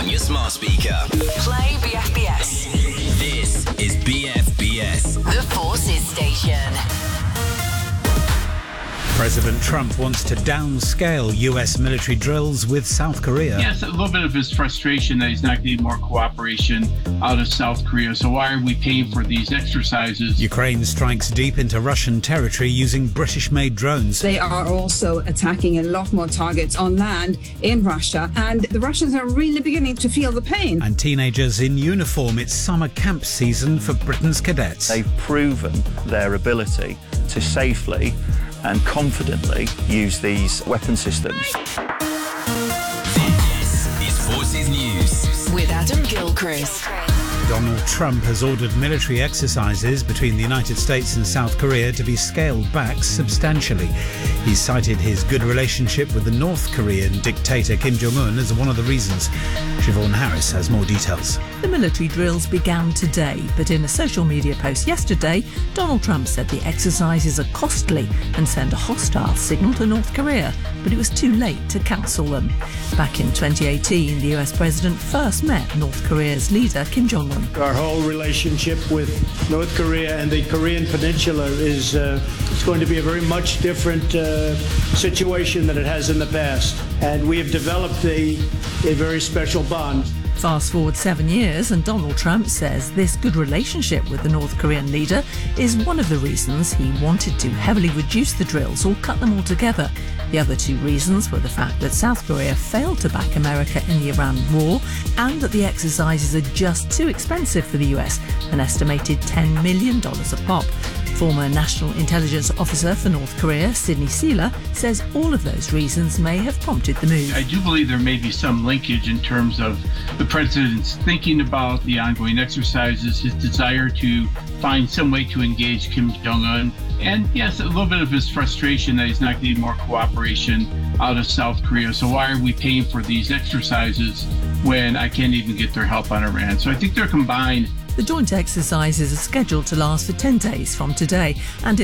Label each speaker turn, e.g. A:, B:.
A: on your smart speaker.
B: Play BFBS.
A: This is BFBS.
B: The Forces Station.
C: President Trump wants to downscale US military drills with South Korea.
D: Yes, a little bit of his frustration that he's not getting more cooperation out of South Korea. So why are we paying for these exercises?
C: Ukraine strikes deep into Russian territory using British-made drones.
E: They are also attacking a lot more targets on land in Russia, and the Russians are really beginning to feel the pain.
C: And teenagers in uniform. It's summer camp season for Britain's cadets.
F: They've proven their ability to safely and confidently use these weapon systems.
A: This is Forces News.
B: With Adam Gilchrist.
C: Donald Trump has ordered military exercises between the United States and South Korea to be scaled back substantially. He cited his good relationship with the North Korean dictator Kim Jong-un as one of the reasons. Siobhan Harris has more details.
G: The military drills began today, but in a social media post yesterday, Donald Trump said the exercises are costly and send a hostile signal to North Korea, but it was too late to cancel them. Back in 2018, the US president first met North Korea's leader Kim Jong-un.
H: Our whole relationship with North Korea and the Korean Peninsula is it's going to be a very much different situation than it has in the past. And we have developed a very special bond.
G: Fast forward 7 years and Donald Trump says this good relationship with the North Korean leader is one of the reasons he wanted to heavily reduce the drills or cut them altogether. The other two reasons were the fact that South Korea failed to back America in the Iran war and that the exercises are just too expensive for the US, an estimated $10 million a pop. Former National Intelligence Officer for North Korea, Sidney Sela, says all of those reasons may have prompted the move.
D: I do believe there may be some linkage in terms of the president's thinking about the ongoing exercises, his desire to find some way to engage Kim Jong-un, and yes, a little bit of his frustration that he's not getting more cooperation out of South Korea. So why are we paying for these exercises when I can't even get their help on Iran? So I think they're combined.
G: The joint exercises are scheduled to last for 10 days from today, and